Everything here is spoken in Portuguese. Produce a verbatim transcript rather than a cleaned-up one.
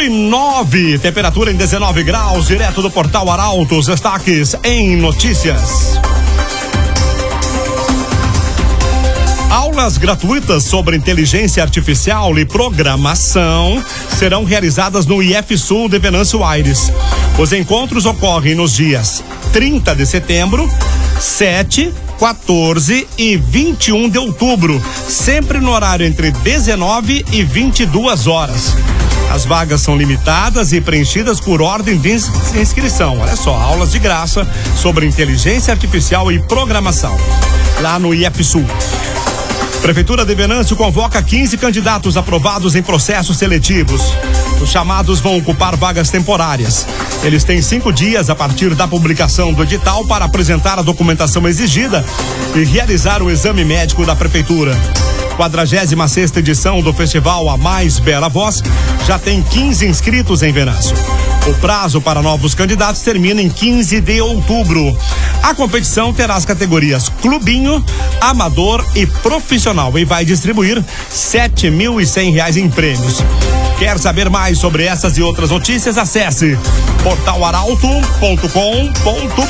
quatro e nove, temperatura em dezenove graus, direto do Portal Arauto, os destaques em notícias. Aulas gratuitas sobre inteligência artificial e programação serão realizadas no I F Sul de Venâncio Aires. Os encontros ocorrem nos dias trinta de setembro, sete, quatorze e vinte e um de outubro, sempre no horário entre dezenove e vinte e duas horas. As vagas são limitadas e preenchidas por ordem de inscrição. Olha só, aulas de graça sobre inteligência artificial e programação, lá no I F Sul. Prefeitura de Venâncio convoca quinze candidatos aprovados em processos seletivos. Os chamados vão ocupar vagas temporárias. Eles têm cinco dias a partir da publicação do edital para apresentar a documentação exigida e realizar o exame médico da Prefeitura. quadragésima sexta edição do Festival A Mais Bela Voz já tem quinze inscritos em Venâncio. O prazo para novos candidatos termina em quinze de outubro. A competição terá as categorias Clubinho, Amador e Profissional e vai distribuir sete mil e cem reais em prêmios. Quer saber mais sobre essas e outras notícias? Acesse portal arauto ponto com ponto br.